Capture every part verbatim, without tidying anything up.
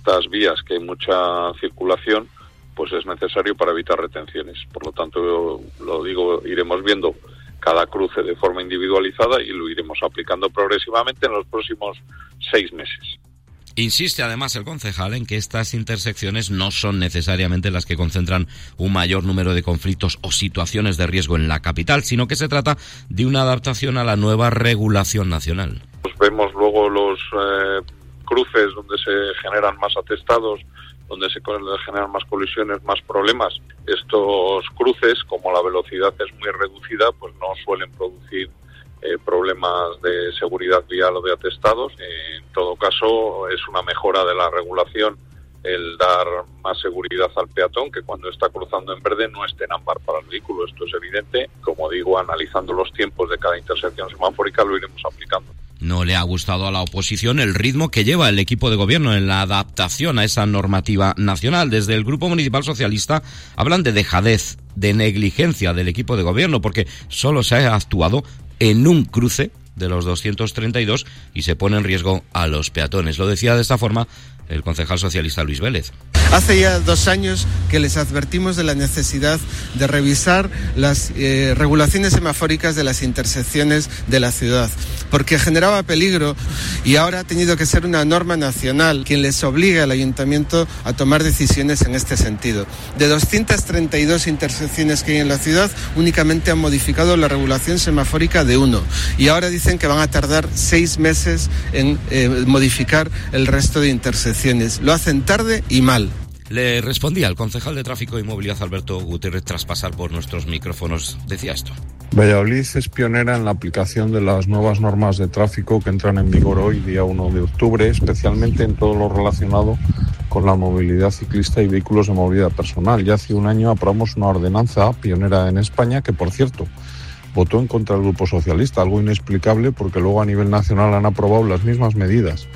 estas vías que hay mucha circulación, pues es necesario para evitar retenciones. Por lo tanto, lo digo, iremos viendo cada cruce de forma individualizada y lo iremos aplicando progresivamente en los próximos seis meses. Insiste además el concejal en que estas intersecciones no son necesariamente las que concentran un mayor número de conflictos o situaciones de riesgo en la capital, sino que se trata de una adaptación a la nueva regulación nacional. Pues vemos luego los eh, cruces donde se generan más atestados, donde se generan más colisiones, más problemas. Estos cruces, como la velocidad es muy reducida, pues no suelen producir Eh, problemas de seguridad vial o de atestados. En todo caso, es una mejora de la regulación el dar más seguridad al peatón, que cuando está cruzando en verde no esté en ámbar para el vehículo. Esto es evidente. Como digo, analizando los tiempos de cada intersección semafórica lo iremos aplicando. No le ha gustado a la oposición el ritmo que lleva el equipo de gobierno en la adaptación a esa normativa nacional. Desde el Grupo Municipal Socialista hablan de dejadez, de negligencia del equipo de gobierno, porque solo se ha actuado en un cruce de los doscientos treinta y dos y se pone en riesgo a los peatones. Lo decía de esta forma el concejal socialista Luis Vélez. Hace ya dos años que les advertimos de la necesidad de revisar las eh, regulaciones semafóricas de las intersecciones de la ciudad, porque generaba peligro y ahora ha tenido que ser una norma nacional quien les obligue al ayuntamiento a tomar decisiones en este sentido. De doscientas treinta y dos intersecciones que hay en la ciudad, únicamente han modificado la regulación semafórica de uno y ahora dicen que van a tardar seis meses en eh, modificar el resto de intersecciones. Lo hacen tarde y mal. Le respondía el concejal de Tráfico y Movilidad Alberto Gutiérrez tras pasar por nuestros micrófonos. Decía esto. Valladolid es pionera en la aplicación de las nuevas normas de tráfico que entran en vigor hoy, día uno de octubre, especialmente en todo lo relacionado con la movilidad ciclista y vehículos de movilidad personal. Ya hace un año aprobamos una ordenanza pionera en España que, por cierto, votó en contra del Grupo Socialista, algo inexplicable porque luego a nivel nacional han aprobado las mismas medidas.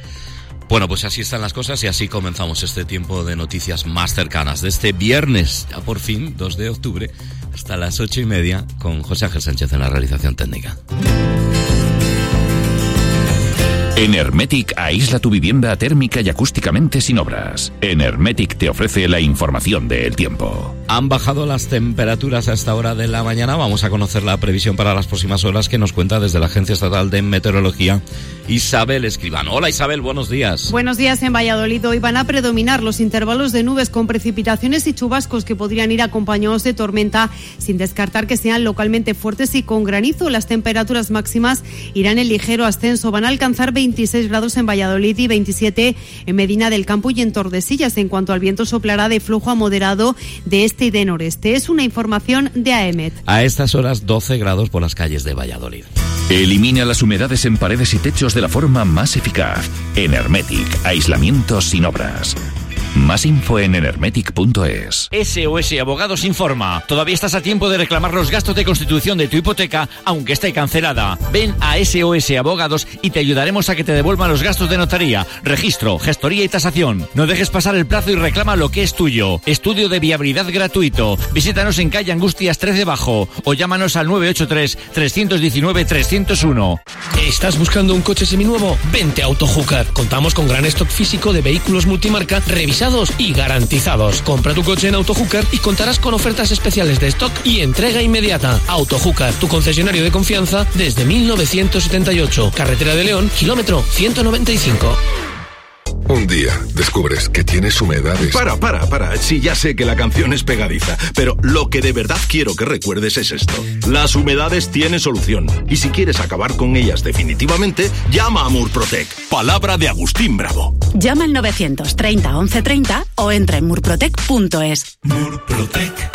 Bueno, pues así están las cosas y así comenzamos este tiempo de noticias más cercanas de este viernes, ya por fin, dos de octubre, hasta las ocho y media, con José Ángel Sánchez en la realización técnica. En Hermetic aísla tu vivienda térmica y acústicamente sin obras. En Hermetic te ofrece la información del tiempo. Han bajado las temperaturas a esta hora de la mañana. Vamos a conocer la previsión para las próximas horas que nos cuenta desde la Agencia Estatal de Meteorología Isabel Escribano. Hola Isabel, buenos días. Buenos días. En Valladolid hoy van a predominar los intervalos de nubes con precipitaciones y chubascos que podrían ir acompañados de tormenta, sin descartar que sean localmente fuertes y con granizo. Las temperaturas máximas irán en ligero ascenso. Van a alcanzar veintiséis grados en Valladolid y veintisiete en Medina del Campo y en Tordesillas. En cuanto al viento, soplará de flujo a moderado de este y de noreste. Es una información de A E M E T. A estas horas doce grados por las calles de Valladolid. Elimina las humedades en paredes y techos de la forma más eficaz. En Hermetic, aislamiento sin obras. Más info en enermetic punto es. S O S Abogados informa. Todavía estás a tiempo de reclamar los gastos de constitución de tu hipoteca, aunque esté cancelada. Ven a S O S Abogados y te ayudaremos a que te devuelvan los gastos de notaría, registro, gestoría y tasación. No dejes pasar el plazo y reclama lo que es tuyo. Estudio de viabilidad gratuito. Visítanos en calle Angustias trece Bajo o llámanos al nueve ocho tres, tres uno nueve, tres cero uno. ¿Estás buscando un coche seminuevo? Vente a Autohooker. Contamos con gran stock físico de vehículos multimarca revisados y garantizados. Compra tu coche en Autohooker y contarás con ofertas especiales de stock y entrega inmediata. Autohooker, tu concesionario de confianza desde mil novecientos setenta y ocho. Carretera de León, kilómetro ciento noventa y cinco. Un día descubres que tienes humedades. Para, para, para. Sí, ya sé que la canción es pegadiza, pero lo que de verdad quiero que recuerdes es esto. Las humedades tienen solución. Y si quieres acabar con ellas definitivamente, llama a Murprotec. Palabra de Agustín Bravo. Llama al novecientos treinta once treinta o entra en murprotec punto es. Murprotec.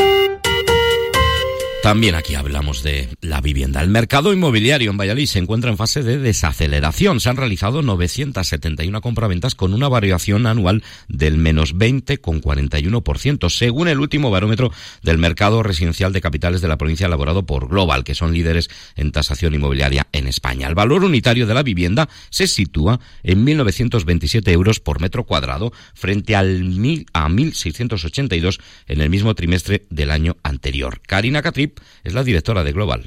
También aquí hablamos de la vivienda. El mercado inmobiliario en Valladolid se encuentra en fase de desaceleración. Se han realizado novecientas setenta y una compraventas con una variación anual del menos veinte coma cuarenta y uno por ciento, según el último barómetro del mercado residencial de capitales de la provincia elaborado por Global, que son líderes en tasación inmobiliaria en España. El valor unitario de la vivienda se sitúa en mil novecientos veintisiete euros por metro cuadrado frente al mil, a mil seiscientos ochenta y dos en el mismo trimestre del año anterior. Karina Catrip es la directora de Global.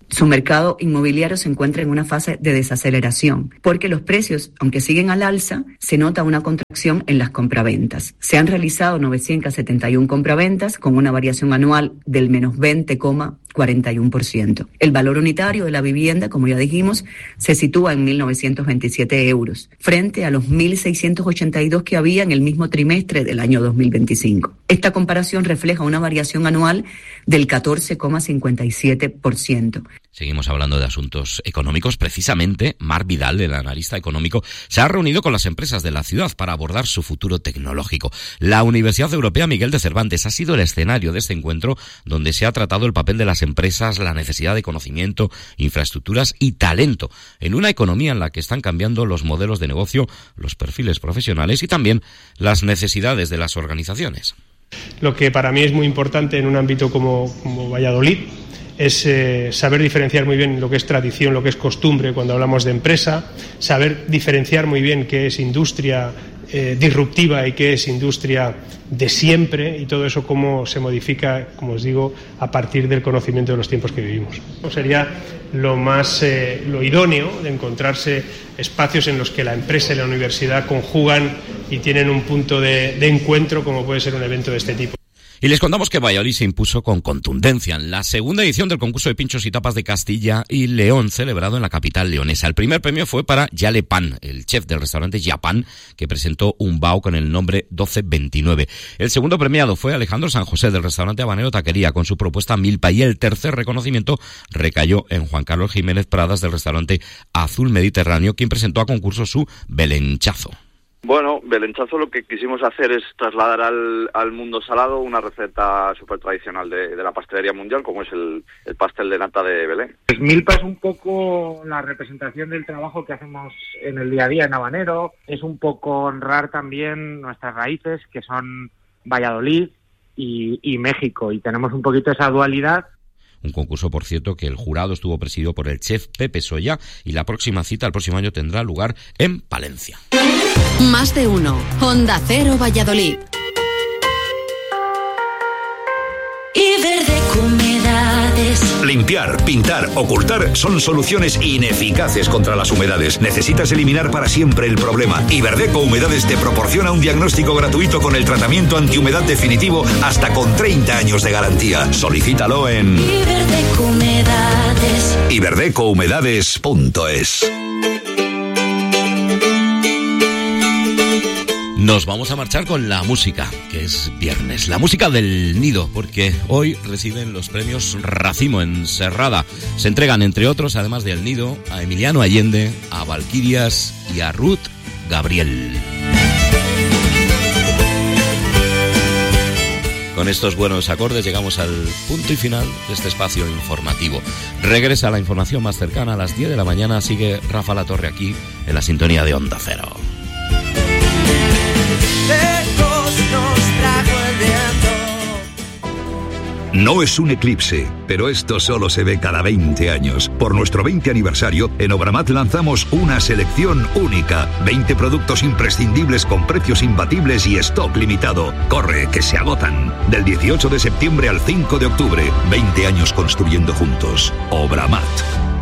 Su mercado inmobiliario se encuentra en una fase de desaceleración, porque los precios, aunque siguen al alza, se nota una contracción en las compraventas. Se han realizado novecientas setenta y una compraventas con una variación anual del menos veinte coma cuarenta y uno por ciento. El valor unitario de la vivienda, como ya dijimos, se sitúa en mil novecientos veintisiete euros, frente a los mil seiscientos ochenta y dos que había en el mismo trimestre del año dos mil veinticinco. Esta comparación refleja una variación anual del catorce coma cincuenta y siete por ciento. Seguimos hablando de asuntos económicos. Precisamente, Marc Vidal, el analista económico, se ha reunido con las empresas de la ciudad para abordar su futuro tecnológico. La Universidad Europea Miguel de Cervantes ha sido el escenario de este encuentro, donde se ha tratado el papel de las empresas, la necesidad de conocimiento, infraestructuras y talento, en una economía en la que están cambiando los modelos de negocio, los perfiles profesionales y también las necesidades de las organizaciones. Lo que para mí es muy importante en un ámbito como, como Valladolid es eh, saber diferenciar muy bien lo que es tradición, lo que es costumbre cuando hablamos de empresa, saber diferenciar muy bien qué es industria eh, disruptiva y qué es industria de siempre, y todo eso cómo se modifica, como os digo, a partir del conocimiento de los tiempos que vivimos. Sería lo más eh, lo idóneo de encontrarse espacios en los que la empresa y la universidad conjugan y tienen un punto de, de encuentro, como puede ser un evento de este tipo. Y les contamos que Valladolid se impuso con contundencia en la segunda edición del concurso de pinchos y tapas de Castilla y León, celebrado en la capital leonesa. El primer premio fue para Yale Pan, el chef del restaurante Japan, que presentó un bao con el nombre doce veintinueve. El segundo premiado fue Alejandro San José, del restaurante Habanero Taquería, con su propuesta Milpa. Y el tercer reconocimiento recayó en Juan Carlos Jiménez Pradas, del restaurante Azul Mediterráneo, quien presentó a concurso su belenchazo. Bueno, belenchazo lo que quisimos hacer es trasladar al, al mundo salado una receta súper tradicional de, de la pastelería mundial, como es el, el pastel de nata de Belén. Pues Milpa es un poco la representación del trabajo que hacemos en el día a día en Habanero, es un poco honrar también nuestras raíces, que son Valladolid y, y México, y tenemos un poquito esa dualidad. Un concurso, por cierto, que el jurado estuvo presidido por el chef Pepe Soya, y la próxima cita el próximo año tendrá lugar en Palencia. Más de uno. Onda Cero Valladolid. Iberdeco Humedades. Limpiar, pintar, ocultar son soluciones ineficaces contra las humedades. Necesitas eliminar para siempre el problema. Iberdeco Humedades te proporciona un diagnóstico gratuito con el tratamiento antihumedad definitivo hasta con treinta años de garantía. Solicítalo en Iberdeco Humedades. iberdeco humedades punto es. Nos vamos a marchar con la música, que es viernes. La música del Nido, porque hoy reciben los premios Racimo en Serrada. Se entregan, entre otros, además del Nido, a Emiliano Allende, a Valquirias y a Ruth Gabriel. Con estos buenos acordes llegamos al punto y final de este espacio informativo. Regresa la información más cercana a las diez de la mañana. Sigue Rafa Latorre aquí en la sintonía de Onda Cero. No es un eclipse, pero esto solo se ve cada veinte años. Por nuestro veinte aniversario, en Obramat lanzamos una selección única. veinte productos imprescindibles con precios imbatibles y stock limitado. Corre, que se agotan. Del dieciocho de septiembre al cinco de octubre. veinte años construyendo juntos. Obramat.